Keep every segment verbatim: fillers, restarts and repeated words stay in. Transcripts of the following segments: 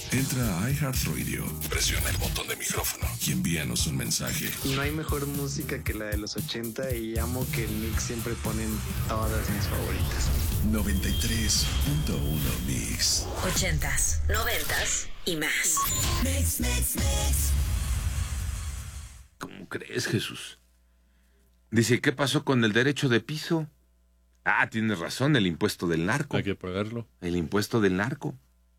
Entra a iHeartRadio, presiona el botón de micrófono y envíanos un mensaje. No hay mejor música que la de los ochenta y amo que el Mix siempre ponen todas mis favoritas. noventa y tres punto uno Mix. Ochentas, noventas y más. Mix, mix, mix. ¿Cómo crees, Jesús? Dice, ¿qué pasó con el derecho de piso? Ah, tienes razón, el impuesto del narco. Hay que pagarlo. El impuesto del narco.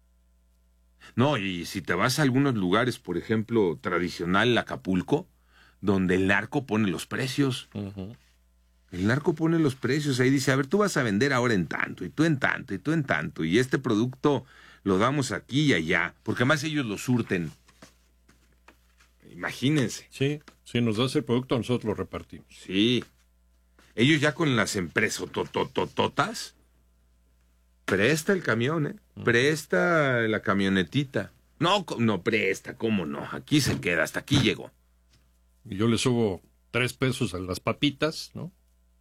No, y si te vas a algunos lugares, por ejemplo, tradicional Acapulco, donde el narco pone los precios. Uh-huh. El narco pone los precios, ahí dice, a ver, tú vas a vender ahora en tanto, y tú en tanto, y tú en tanto, y este producto lo damos aquí y allá, porque más ellos lo surten. Imagínense. Sí, si nos das el producto, nosotros lo repartimos. Sí. Ellos ya con las empresas tototototas, presta el camión, ¿eh? Uh-huh. Presta la camionetita. No, no presta, ¿cómo no? Aquí se queda, hasta aquí llegó. Y yo le subo tres pesos a las papitas, ¿no?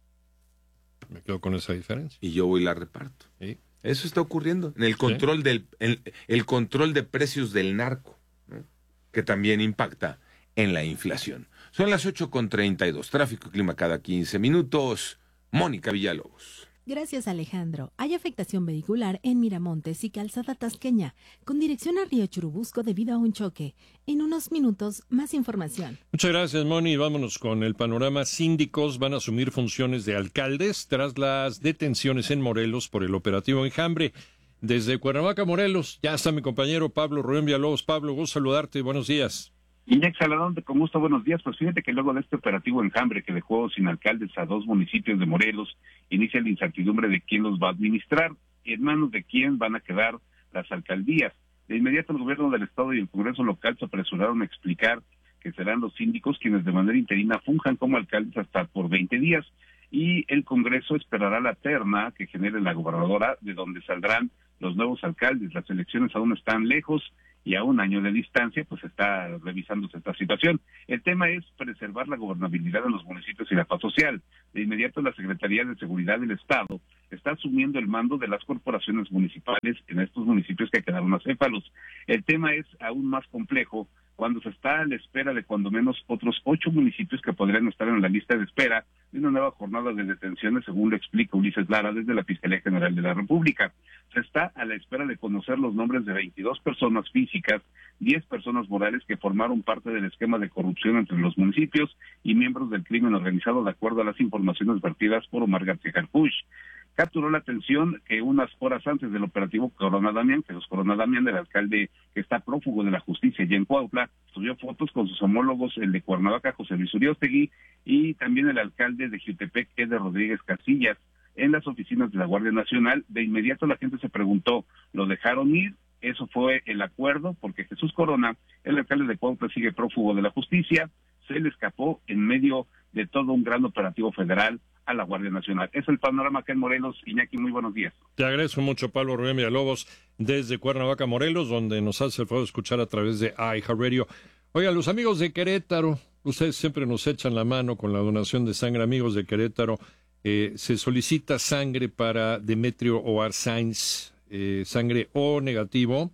Me quedo con esa diferencia. Y yo voy y la reparto. ¿Sí? Eso está ocurriendo. En el control ¿Sí? del el, el control de precios del narco, ¿no? Que también impacta en la inflación. Son las ocho con treinta y dos. Tráfico y clima cada quince minutos. Mónica Villalobos. Gracias, Alejandro. Hay afectación vehicular en Miramontes y Calzada Tasqueña, con dirección a Río Churubusco debido a un choque. En unos minutos, más información. Muchas gracias, Moni. Vámonos con el panorama. Síndicos van a asumir funciones de alcaldes tras las detenciones en Morelos por el operativo Enjambre. Desde Cuernavaca, Morelos, ya está mi compañero Pablo Rubén Villalobos. Pablo, gusto saludarte. Buenos días. Iñaki Salazar, con gusto, buenos días. Pues fíjate que luego de este operativo Enjambre que dejó sin alcaldes a dos municipios de Morelos, inicia la incertidumbre de quién los va a administrar y en manos de quién van a quedar las alcaldías. De inmediato el gobierno del estado y el Congreso local se apresuraron a explicar que serán los síndicos quienes de manera interina funjan como alcaldes hasta por veinte días y el Congreso esperará la terna que genere la gobernadora de donde saldrán los nuevos alcaldes. Las elecciones aún están lejos y a un año de distancia, pues está revisándose esta situación. El tema es preservar la gobernabilidad de los municipios y la paz social. De inmediato la Secretaría de Seguridad del Estado está asumiendo el mando de las corporaciones municipales en estos municipios que quedaron acéfalos. El tema es aún más complejo cuando se está a la espera de cuando menos otros ocho municipios que podrían estar en la lista de espera de una nueva jornada de detenciones, según lo explica Ulises Lara desde la Fiscalía General de la República. Se está a la espera de conocer los nombres de veintidós personas físicas, diez personas morales que formaron parte del esquema de corrupción entre los municipios y miembros del crimen organizado, de acuerdo a las informaciones vertidas por Omar García Harfuch. Capturó la atención que unas horas antes del operativo Corona Damián, Jesús Corona Damián, el alcalde que está prófugo de la justicia allá en Cuautla, subió fotos con sus homólogos, el de Cuernavaca, José Luis Uriostegui, y también el alcalde de Jiutepec, Eder Rodríguez Casillas, en las oficinas de la Guardia Nacional. De inmediato la gente se preguntó, ¿lo dejaron ir? Eso fue el acuerdo, porque Jesús Corona, el alcalde de Cuautla, sigue prófugo de la justicia, se le escapó en medio de todo un gran operativo federal a la Guardia Nacional. Es el panorama acá en Morelos. Iñaki, muy buenos días. Te agradezco mucho, Pablo Rubén Villalobos, desde Cuernavaca, Morelos, donde nos hace el favor de escuchar a través de iHeartRadio. Oiga, los amigos de Querétaro, ustedes siempre nos echan la mano con la donación de sangre. Amigos de Querétaro, eh, se solicita sangre para Demetrio Oar Sainz, eh, sangre O negativo,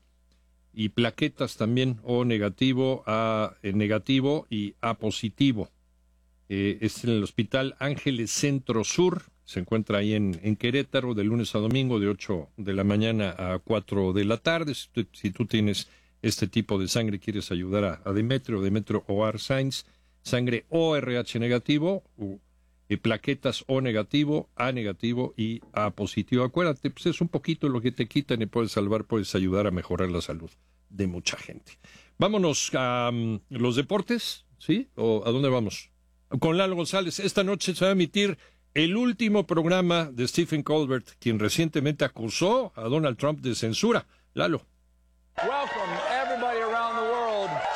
y plaquetas también O negativo, A negativo y A positivo. Eh, es en el Hospital Ángeles Centro Sur, se encuentra ahí en, en Querétaro, de lunes a domingo, de ocho de la mañana a cuatro de la tarde. Si tú, si tú tienes este tipo de sangre, quieres ayudar a, a Demetrio, Demetrio Oar Sainz, sangre O R H negativo, u, eh, plaquetas O negativo, A negativo y A positivo. Acuérdate, pues es un poquito lo que te quitan y puedes salvar, puedes ayudar a mejorar la salud de mucha gente. Vámonos a um, los deportes, ¿sí? ¿O a dónde vamos? Con Lalo González. Esta noche se va a emitir el último programa de Stephen Colbert, quien recientemente acusó a Donald Trump de censura. Lalo. Welcome everybody around the world to the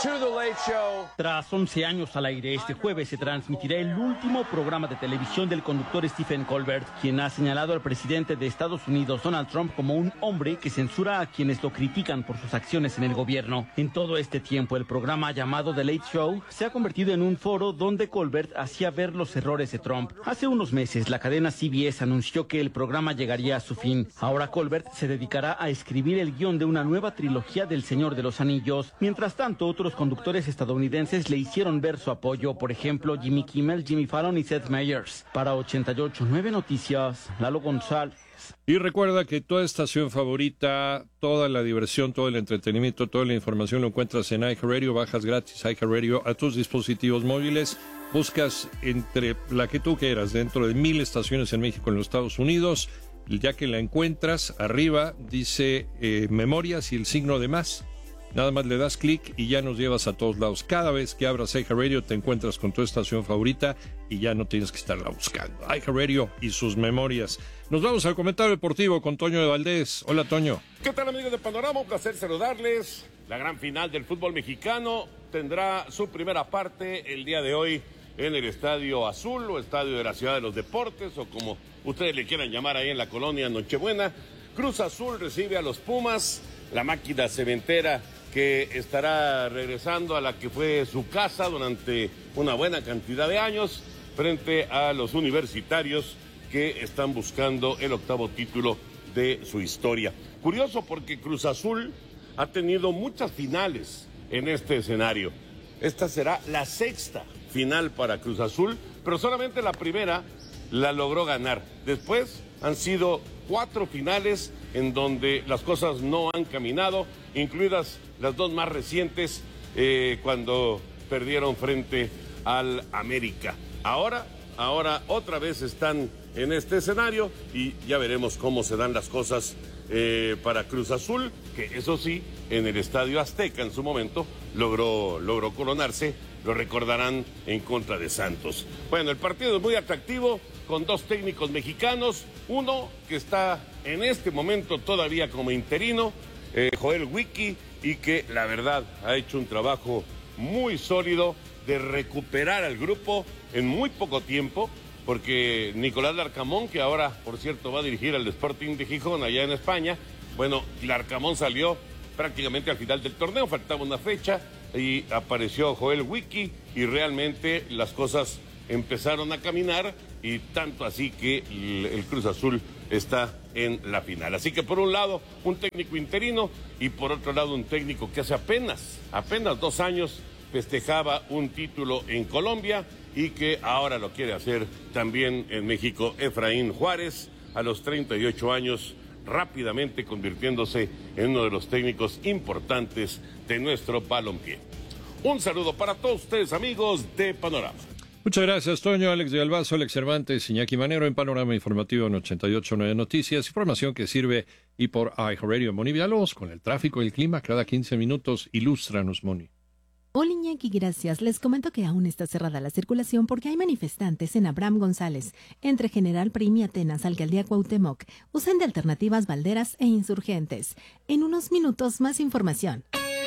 Tras once años al aire, este jueves se transmitirá el último programa de televisión del conductor Stephen Colbert, quien ha señalado al presidente de Estados Unidos, Donald Trump, como un hombre que censura a quienes lo critican por sus acciones en el gobierno. En todo este tiempo, el programa llamado The Late Show se ha convertido en un foro donde Colbert hacía ver los errores de Trump. Hace unos meses, la cadena C B S anunció que el programa llegaría a su fin. Ahora Colbert se dedicará a escribir el guión de una nueva trilogía del Señor de los Anillos. Mientras tanto, otros conductores estadounidenses le hicieron ver su apoyo, por ejemplo, Jimmy Kimmel, Jimmy Fallon y Seth Meyers. Para ochenta y ocho punto nueve Noticias, Lalo González. Y recuerda que toda estación favorita, toda la diversión, todo el entretenimiento, toda la información lo encuentras en iHeartRadio. Bajas gratis iHeartRadio a tus dispositivos móviles. Buscas entre la que tú quieras, dentro de mil estaciones en México, en los Estados Unidos. Ya que la encuentras, arriba dice eh, memorias y el signo de más. Nada más le das clic y ya nos llevas a todos lados. Cada vez que abras iHeartRadio te encuentras con tu estación favorita y ya no tienes que estarla buscando. iHeartRadio y sus memorias. Nos vamos al comentario deportivo con Toño de Valdés. Hola, Toño. ¿Qué tal, amigos de Panorama? Un placer saludarles. La gran final del fútbol mexicano tendrá su primera parte el día de hoy en el Estadio Azul o Estadio de la Ciudad de los Deportes, o como ustedes le quieran llamar ahí en la colonia Nochebuena. Cruz Azul recibe a los Pumas, la máquina cementera que estará regresando a la que fue su casa durante una buena cantidad de años, frente a los universitarios que están buscando el octavo título de su historia. Curioso porque Cruz Azul ha tenido muchas finales en este escenario. Esta será la sexta final para Cruz Azul, pero solamente la primera la logró ganar. Después han sido cuatro finales en donde las cosas no han caminado, incluidas las dos más recientes, eh, cuando perdieron frente al América. Ahora, ahora otra vez están en este escenario y ya veremos cómo se dan las cosas eh, para Cruz Azul, que eso sí, en el Estadio Azteca en su momento logró, logró coronarse, lo recordarán, en contra de Santos. Bueno, el partido es muy atractivo, con dos técnicos mexicanos, uno que está en este momento todavía como interino, eh, Joel Wiki, y que la verdad ha hecho un trabajo muy sólido de recuperar al grupo en muy poco tiempo, porque Nicolás Larcamón, que ahora, por cierto, va a dirigir al Sporting de Gijón allá en España, bueno, Larcamón salió prácticamente al final del torneo, faltaba una fecha, y apareció Joel Wiki, y realmente las cosas empezaron a caminar, y tanto así que el Cruz Azul está en la final. Así que por un lado un técnico interino y por otro lado un técnico que hace apenas, apenas dos años festejaba un título en Colombia y que ahora lo quiere hacer también en México. Efraín Juárez, a los treinta y ocho años, rápidamente convirtiéndose en uno de los técnicos importantes de nuestro balompié. Un saludo para todos ustedes, amigos de Panorama. Muchas gracias, Toño. Alex de Albazo, Alex Cervantes, Iñaki Manero en Panorama Informativo en ochenta y ocho punto nueve Noticias. Información que sirve y por iHeartRadio. Moni Villalobos, con el tráfico y el clima cada quince minutos. Ilústranos, Moni. Hola, Iñaki, gracias. Les comento que aún está cerrada la circulación porque hay manifestantes en Abraham González, entre General Prim y Atenas, Alcaldía Cuauhtémoc. Usan de alternativas Valderas e Insurgentes. En unos minutos, más información.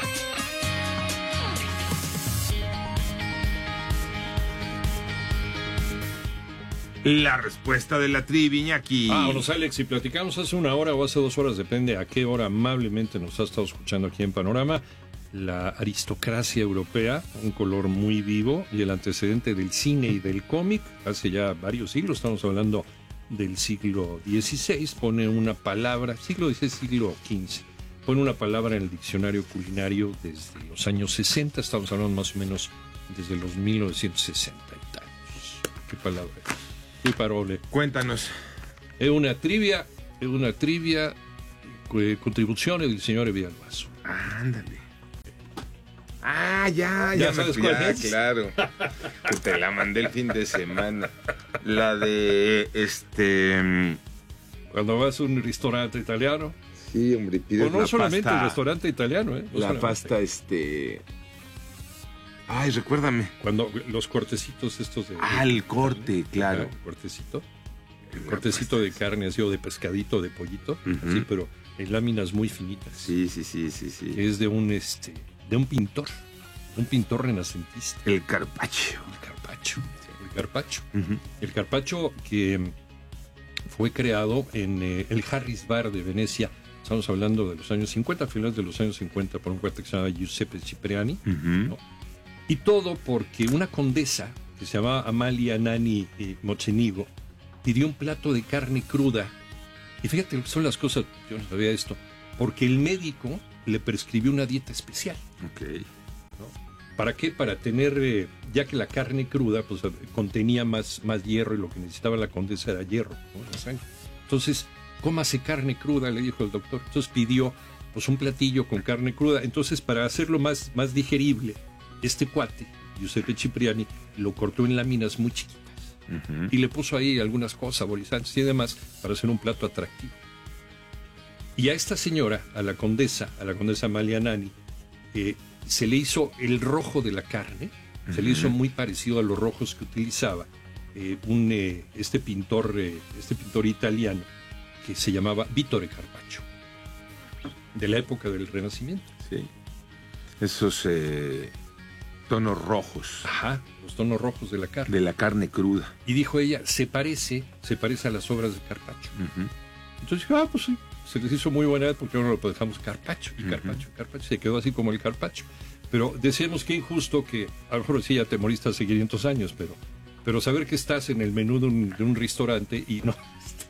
La respuesta de la trivia, Iñaki. Vámonos, Alex, si platicamos hace una hora o hace dos horas, depende a qué hora amablemente nos ha estado escuchando aquí en Panorama, la aristocracia europea, un color muy vivo y el antecedente del cine y del cómic, hace ya varios siglos, estamos hablando del siglo dieciséis, pone una palabra, siglo dieciséis, siglo quince, pone una palabra en el diccionario culinario desde los años sesenta, estamos hablando más o menos desde los mil novecientos sesenta y tantos. ¿Qué palabra es? Y parole. Cuéntanos. Es una trivia, es una trivia, eh, contribuciones del señor Villalbazo. Ándale. Ah, ya, ya, ya, sabes me, cuál ya, es. Claro. Que te la mandé el fin de semana. La de, este... Cuando vas a un restaurante italiano. Sí, hombre, pides o no la solamente pasta, el restaurante italiano, ¿eh? No la solamente. pasta, este... Ay, recuérdame. Cuando los cortecitos estos de... Ah, el corte, ¿eh? claro. El cortecito. El cortecito de carne, así, o de pescadito, de pollito, uh-huh. Así, pero en láminas muy finitas. Sí, sí, sí, sí, sí. Es de un, este, de un pintor. un pintor renacentista. El Carpaccio. El Carpaccio. El Carpaccio. Uh-huh. El Carpaccio que fue creado en eh, el Harris Bar de Venecia. Estamos hablando de los años cincuenta, finales de los años cincuenta, por un cuate que se llama Giuseppe Cipriani. Uh-huh. ¿no? Y todo porque una condesa que se llamaba Amalia Nani eh, Mocenigo pidió un plato de carne cruda. Y fíjate lo que son las cosas, yo no sabía esto, porque el médico le prescribió una dieta especial. Okay. ¿No? ¿Para qué? Para tener, eh, ya que la carne cruda pues, contenía más, más hierro y lo que necesitaba la condesa era hierro, ¿no? La sangre. Entonces, cómase carne cruda, le dijo el doctor. Entonces pidió pues, un platillo con carne cruda. Entonces, para hacerlo más, más digerible, este cuate, Giuseppe Cipriani, lo cortó en láminas muy chiquitas. Uh-huh. Y le puso ahí algunas cosas saborizantes y demás para hacer un plato atractivo. Y a esta señora, a la condesa, a la condesa Amalia Nani, eh, se le hizo el rojo de la carne, uh-huh. se le hizo muy parecido a los rojos que utilizaba eh, un, eh, este pintor, eh, este pintor italiano que se llamaba Vittore Carpaccio, de la época del Renacimiento. Sí. Esos eh, tonos rojos. Ajá, los tonos rojos de la carne. De la carne cruda. Y dijo ella, se parece, se parece a las obras de Carpaccio. Uh-huh. Entonces dijo, ah, pues sí, se les hizo muy buena, porque ahora lo dejamos Carpaccio, y Carpaccio, uh-huh. Carpaccio, se quedó así como el Carpaccio. Pero decíamos que injusto que, a lo mejor sí ya te moriste hace quinientos años, pero, pero saber que estás en el menú de un, de un restaurante y no...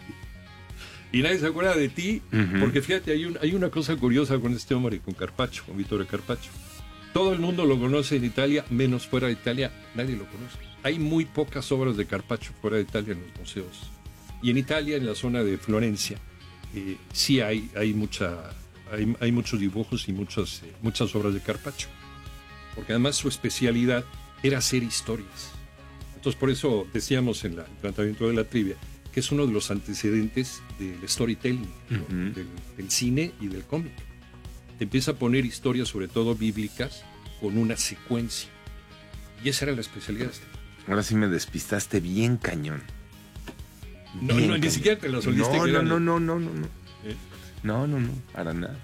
Y nadie se acuerda de ti, uh-huh. porque fíjate, hay, un, hay una cosa curiosa con este hombre, con Carpaccio, con Vittore Carpaccio. Todo el mundo lo conoce en Italia, menos fuera de Italia, nadie lo conoce. Hay muy pocas obras de Carpaccio fuera de Italia en los museos. Y en Italia, en la zona de Florencia, eh, sí hay, hay, mucha, hay, hay muchos dibujos y muchas, eh, muchas obras de Carpaccio. Porque además su especialidad era hacer historias. Entonces por eso decíamos en la, el planteamiento de la trivia, que es uno de los antecedentes del storytelling, uh-huh. ¿no? del, del cine y del cómic. Te empieza a poner historias, sobre todo bíblicas, con una secuencia. Y esa era la especialidad. Ahora sí me despistaste bien cañón. No, bien no, cañón. Ni siquiera te la soliste. No, no, no, no, no, no, no. ¿Eh? No, no, no, para nada.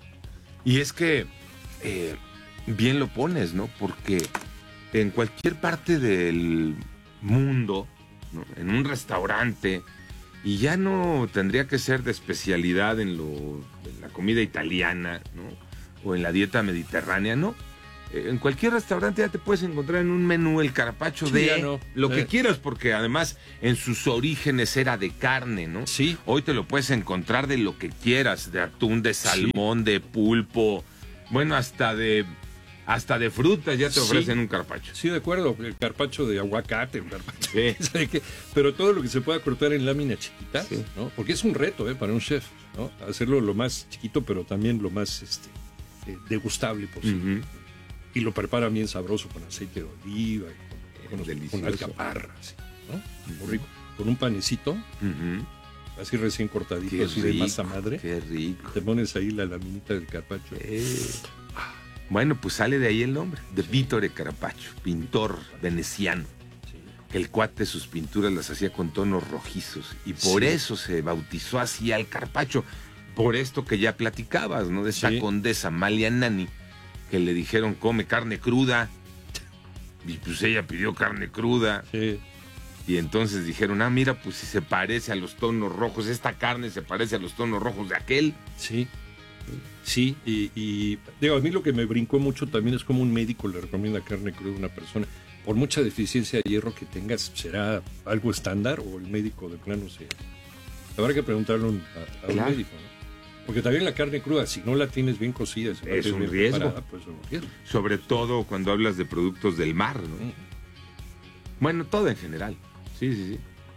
Y es que eh, bien lo pones, ¿no? Porque en cualquier parte del mundo, ¿no? En un restaurante, y ya no tendría que ser de especialidad en, lo, en la comida italiana, ¿no? O en la dieta mediterránea, ¿no? Eh, en cualquier restaurante ya te puedes encontrar en un menú el carpaccio sí, de no. lo eh. que quieras, porque además en sus orígenes era de carne, ¿no? Sí. Hoy te lo puedes encontrar de lo que quieras, de atún, de salmón, sí. de pulpo, bueno, hasta de... Hasta de frutas ya te ofrecen sí, un carpaccio. Sí, de acuerdo. El carpaccio de aguacate, el carpaccio. Sí. ¿Sabe qué? Pero todo lo que se pueda cortar en láminas chiquitas, sí. ¿no? Porque es un reto, ¿eh? Para un chef, ¿no? Hacerlo lo más chiquito, pero también lo más este, eh, degustable posible. Uh-huh. Y lo preparan bien sabroso con aceite de oliva, y con, con, con alcaparra, así, ¿no? Uh-huh. Muy rico. Con un panecito, uh-huh. así recién cortadito, qué así rico, de masa madre. Qué rico. Te pones ahí la laminita del carpaccio. Eh. Bueno, pues sale de ahí el nombre, de sí. Vittore Carpaccio, pintor veneciano. Sí. El cuate sus pinturas las hacía con tonos rojizos y por sí. eso se bautizó así al Carpaccio, por esto que ya platicabas, ¿no? De esta sí. condesa Amalia Nani, que le dijeron come carne cruda, y pues ella pidió carne cruda. Sí. Y entonces dijeron, ah, mira, pues si se parece a los tonos rojos, esta carne se parece a los tonos rojos de aquel. Sí. Sí, y, y digo, a mí lo que me brincó mucho también es como un médico le recomienda carne cruda a una persona. Por mucha deficiencia de hierro que tengas, ¿será algo estándar o el médico de plano se...? Habrá que preguntarle a, a un claro. médico, ¿no? Porque también la carne cruda, si no la tienes bien cocida, si no es un bien riesgo. Preparada, pues es un riesgo. Sobre todo cuando hablas de productos del mar, ¿no? Mm. Bueno, todo en general. Sí, sí, sí.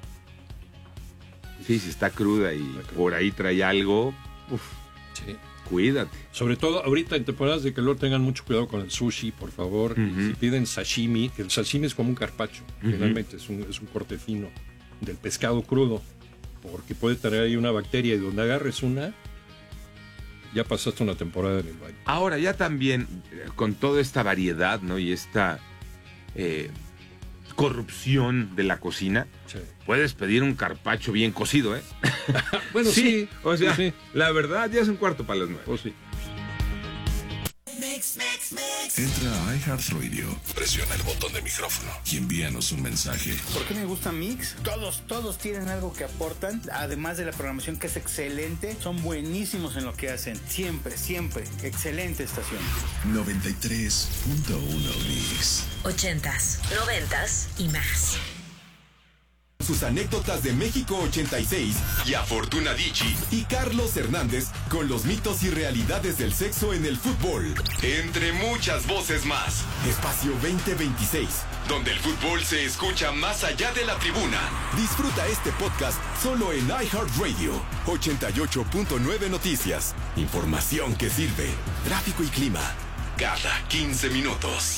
Sí, si está cruda y está cruda. Por ahí trae algo, uf. Sí. Cuídate. Sobre todo ahorita en temporadas de calor tengan mucho cuidado con el sushi, por favor. Uh-huh. Si piden sashimi, que el sashimi es como un carpaccio, uh-huh. finalmente es un, es un corte fino del pescado crudo, porque puede traer ahí una bacteria y donde agarres una, ya pasaste una temporada en el baño. Ahora ya también, con toda esta variedad, ¿no? Y esta eh, corrupción de la cocina, sí. puedes pedir un carpaccio bien cocido, ¿eh? Bueno, sí, sí. O sea, sí. la verdad, ya es un cuarto para las nueve. Oh, sí. mix, mix, mix. Entra a iHeartRadio, presiona el botón de micrófono y envíanos un mensaje. ¿Por qué me gusta Mix? Todos, todos tienen algo que aportan, además de la programación que es excelente, son buenísimos en lo que hacen. Siempre, siempre. Excelente estación. noventa y tres punto uno Mix. Ochentas, noventas y más. Sus anécdotas de México ochenta y seis y a Fortuna Dicci y Carlos Hernández con los mitos y realidades del sexo en el fútbol. Entre muchas voces más. Espacio veinte veintiséis, donde el fútbol se escucha más allá de la tribuna. Disfruta este podcast solo en iHeartRadio. ochenta y ocho punto nueve Noticias. Información que sirve. Tráfico y clima. Cada quince minutos.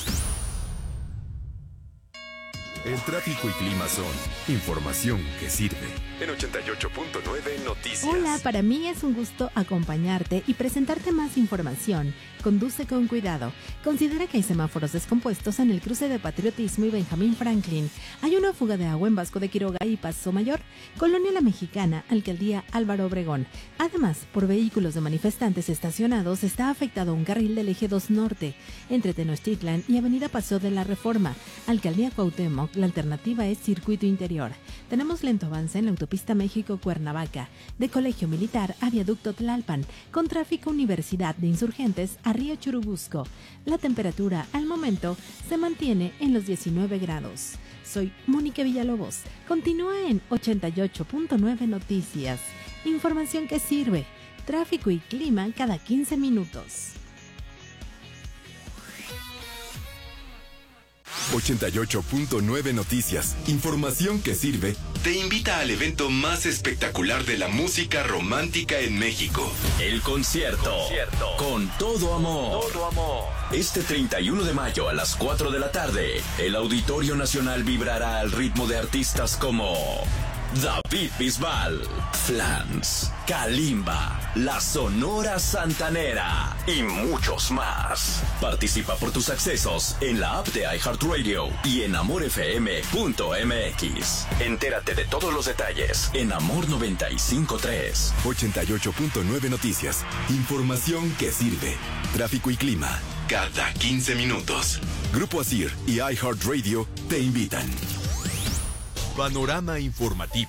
El tráfico y clima son información que sirve. En ochenta y ocho punto nueve Noticias. Hola, para mí es un gusto acompañarte y presentarte más información. Conduce con cuidado. Considera que hay semáforos descompuestos en el cruce de Patriotismo y Benjamín Franklin. Hay una fuga de agua en Vasco de Quiroga y Paso Mayor, Colonia La Mexicana, Alcaldía Álvaro Obregón. Además, por vehículos de manifestantes estacionados, está afectado un carril del eje dos Norte, entre Tenochtitlan y Avenida Paseo de la Reforma, Alcaldía Cuauhtémoc. La alternativa es circuito interior. Tenemos lento avance en la autopista México-Cuernavaca, de Colegio Militar a Viaducto Tlalpan, con tráfico Universidad de Insurgentes a Río Churubusco. La temperatura al momento se mantiene en los diecinueve grados. Soy Mónica Villalobos. Continúa en ochenta y ocho punto nueve Noticias. Información que sirve. Tráfico y clima cada quince minutos. ochenta y ocho punto nueve Noticias. Información que sirve. Te invita al evento más espectacular de la música romántica en México. El concierto. concierto. Con todo amor. Todo amor. Este treinta y uno de mayo a las cuatro de la tarde, el Auditorio Nacional vibrará al ritmo de artistas como David Bisbal, Flans, Kalimba, La Sonora Santanera y muchos más. Participa por tus accesos en la app de iHeartRadio y en amor f m punto m x. Entérate de todos los detalles en Amor noventa y cinco punto tres. ochenta y ocho punto nueve Noticias. Información que sirve. Tráfico y clima cada quince minutos. Grupo Asir y iHeartRadio te invitan. Panorama informativo.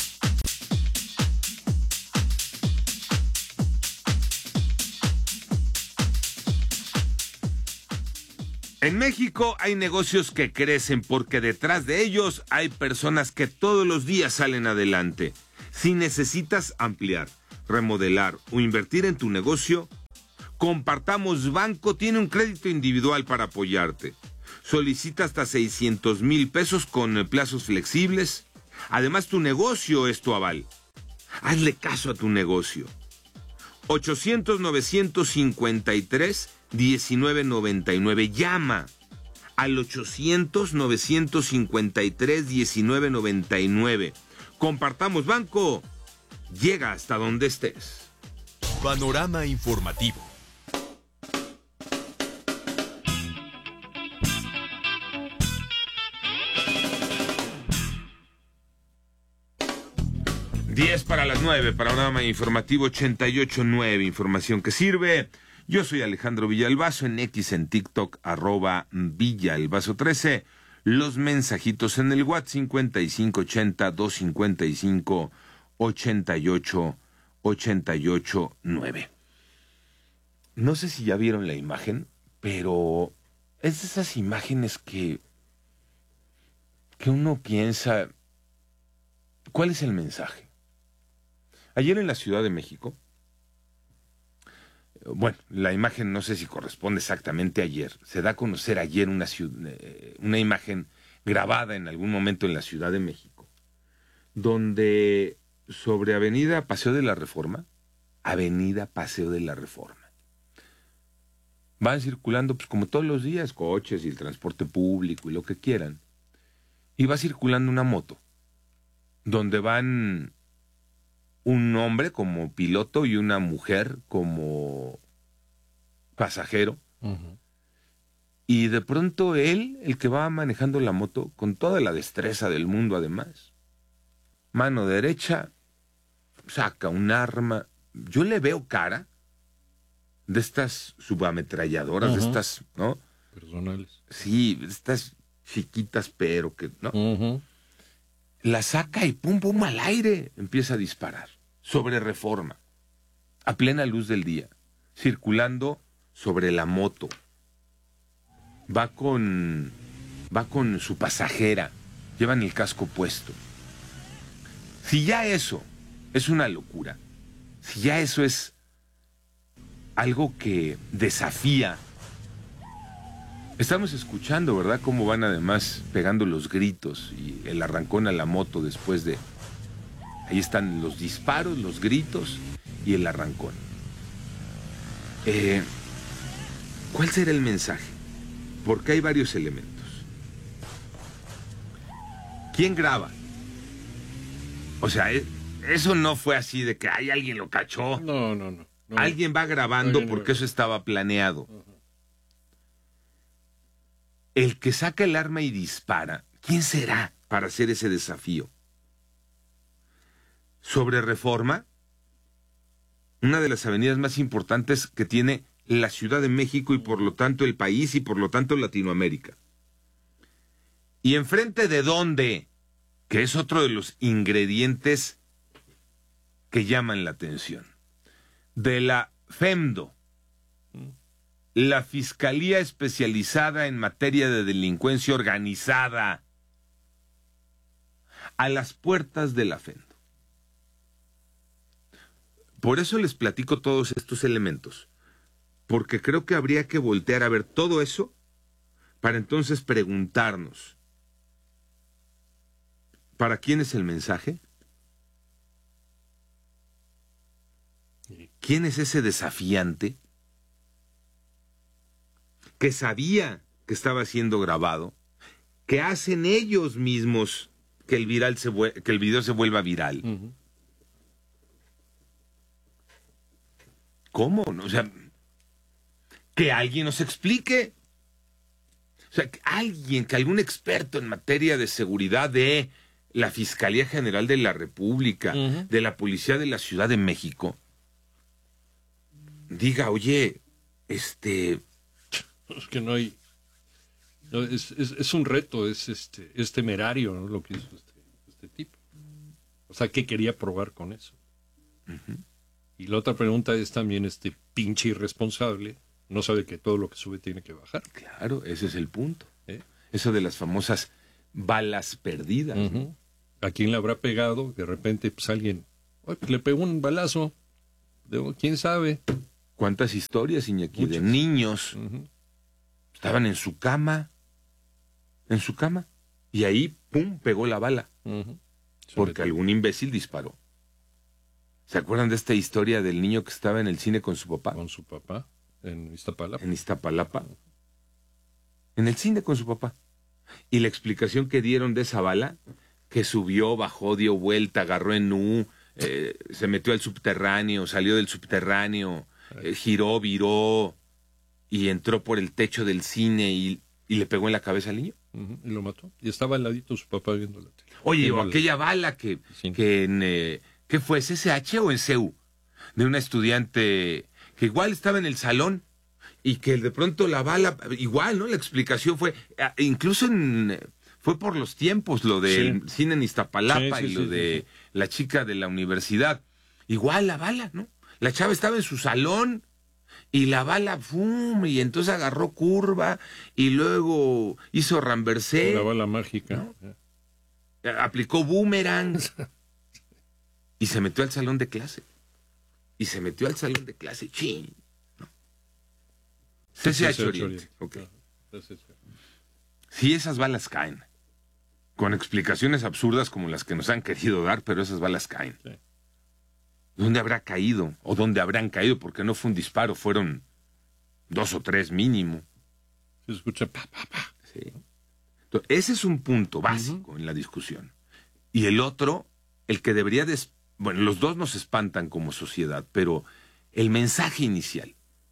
En México hay negocios que crecen porque detrás de ellos hay personas que todos los días salen adelante. Si necesitas ampliar, remodelar o invertir en tu negocio, Compartamos Banco tiene un crédito individual para apoyarte. Solicita hasta seiscientos mil pesos con plazos flexibles. Además, tu negocio es tu aval. Hazle caso a tu negocio. ochocientos, novecientos cincuenta y tres, diecinueve noventa y nueve. Llama al ochocientos, novecientos cincuenta y tres, diecinueve noventa y nueve. Compartamos Banco. Llega hasta donde estés. Panorama informativo. diez para las nueve, panorama informativo ochenta y ocho punto nueve, información que sirve. Yo soy Alejandro Villalbazo, en X, en TikTok, arroba Villalbazo trece. Los mensajitos en el WhatsApp cincuenta y cinco ochenta, doscientos cincuenta y cinco, ochenta y ocho, ochenta y ocho nueve. No sé si ya vieron la imagen, pero es de esas imágenes que, que uno piensa, ¿cuál es el mensaje? Ayer en la Ciudad de México, bueno, la imagen no sé si corresponde exactamente a ayer, se da a conocer ayer una, una imagen grabada en algún momento en la Ciudad de México, donde sobre Avenida Paseo de la Reforma, Avenida Paseo de la Reforma, van circulando, pues como todos los días, coches y el transporte público y lo que quieran, y va circulando una moto, donde van un hombre como piloto y una mujer como pasajero. Uh-huh. Y de pronto él, el que va manejando la moto, con toda la destreza del mundo además, mano derecha, saca un arma. Yo le veo cara de estas subametralladoras, uh-huh. de estas, ¿no? Personales. Sí, estas chiquitas, pero que, ¿no? Uh-huh. La saca y pum, pum, al aire empieza a disparar sobre Reforma, a plena luz del día, circulando sobre la moto. Va con, va con su pasajera, llevan el casco puesto. Si ya eso es una locura, si ya eso es algo que desafía. Estamos escuchando, ¿verdad?, cómo van además pegando los gritos y el arrancón a la moto después de... Ahí están los disparos, los gritos y el arrancón. Eh, ¿Cuál será el mensaje? Porque hay varios elementos. ¿Quién graba? O sea, eso no fue así de que hay alguien lo cachó. No, no, no. no. Alguien va grabando Alguien porque va. Eso estaba planeado. Uh-huh. El que saca el arma y dispara, ¿quién será para hacer ese desafío? Sobre Reforma, una de las avenidas más importantes que tiene la Ciudad de México y por lo tanto el país y por lo tanto Latinoamérica. ¿Y enfrente de dónde? Que es otro de los ingredientes que llaman la atención. De la FEMDO, la Fiscalía Especializada en Materia de Delincuencia Organizada, a las puertas de la FEMDO. Por eso les platico todos estos elementos, porque creo que habría que voltear a ver todo eso para entonces preguntarnos, ¿para quién es el mensaje? ¿Quién es ese desafiante que sabía que estaba siendo grabado, que hacen ellos mismos que el viral se vu- que el video se vuelva viral? Uh-huh. ¿Cómo? O sea, que alguien nos explique. O sea, que alguien, que algún experto en materia de seguridad de la Fiscalía General de la República, uh-huh. de la Policía de la Ciudad de México, diga, oye, este... Es que no hay... No, es, es, es un reto, es este es temerario, ¿no?, lo que hizo este, este tipo. O sea, ¿qué quería probar con eso? Uh-huh. Y la otra pregunta es también, este pinche irresponsable no sabe que todo lo que sube tiene que bajar. Claro, ese es el punto. ¿Eh? Eso de las famosas balas perdidas. Uh-huh. ¿No? ¿A quién le habrá pegado? De repente, pues alguien, pues, le pegó un balazo. De, ¿quién sabe? ¿Cuántas historias, Iñaki, Muchas. de niños uh-huh. estaban en su cama, en su cama, y ahí, pum, pegó la bala, uh-huh. porque algún imbécil disparó? ¿Se acuerdan de esta historia del niño que estaba en el cine con su papá? Con su papá, en Iztapalapa. En Iztapalapa. Uh-huh. En el cine con su papá. Y la explicación que dieron de esa bala, que subió, bajó, dio vuelta, agarró en U, eh, se metió al subterráneo, salió del subterráneo, eh, giró, viró y entró por el techo del cine y, y le pegó en la cabeza al niño. Uh-huh. Y lo mató. Y estaba al ladito su papá viendo la tele. Oye, o aquella bala que, que en... Eh, ¿qué fue? ¿C C H o en C U? De una estudiante que igual estaba en el salón y que de pronto la bala, igual, ¿no? La explicación fue, incluso en, fue por los tiempos, lo del sí. cine en Iztapalapa sí, sí, y lo sí, de sí. la chica de la universidad. Igual la bala, ¿no? La chava estaba en su salón y la bala, ¡fum! Y entonces agarró curva y luego hizo ramversé. La bala mágica. ¿No? Aplicó boomerang. Y se metió al salón de clase. Y se metió al salón de clase. ¡Chin! ¿No? C C H Oriente. Okay. Si esas balas caen, con explicaciones absurdas como las que nos han querido dar, pero esas balas caen. Sí. ¿Dónde habrá caído? ¿O dónde habrán caído? Porque no fue un disparo, fueron dos o tres mínimo. Se escucha pa, pa, pa. Sí. Entonces, ese es un punto básico uh-huh. en la discusión. Y el otro, el que debería... Des- Bueno, los dos nos espantan como sociedad, pero el mensaje inicial.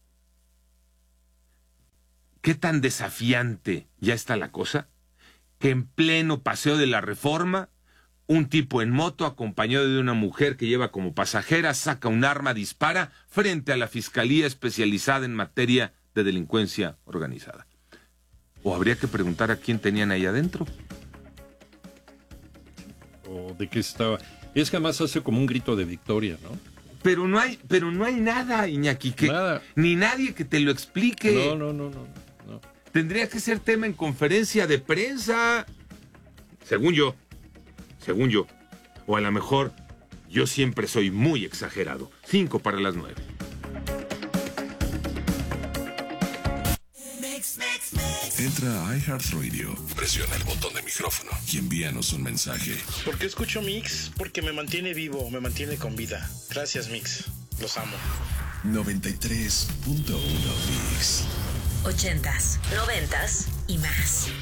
¿Qué tan desafiante ya está la cosa? Que en pleno paseo de la Reforma, Un tipo en moto, acompañado de una mujer que lleva como pasajera, saca un arma, dispara frente a la Fiscalía especializada en materia de delincuencia organizada. O habría que preguntar a quién tenían ahí adentro. O de qué estaba. Es que además hace como un grito de victoria, ¿no? Pero no hay, pero no hay nada, Iñaki, que, nada. Ni nadie que te lo explique. No, no, no, no, no. Tendría que ser tema en conferencia de prensa. Según yo. Según yo. O a lo mejor yo siempre soy muy exagerado. Cinco para las nueve. Entra a iHeartRadio, presiona el botón de micrófono y envíanos un mensaje. ¿Por qué escucho Mix? Porque me mantiene vivo, me mantiene con vida. Gracias, Mix. Los amo. noventa y tres punto uno Mix. Ochentas, noventas y más.